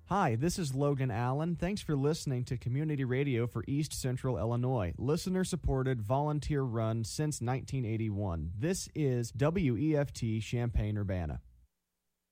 Hi, this is Logan Allen. Thanks for listening to Community Radio for East Central Illinois. Listener-supported, volunteer-run since 1981. This is WEFT Champaign-Urbana.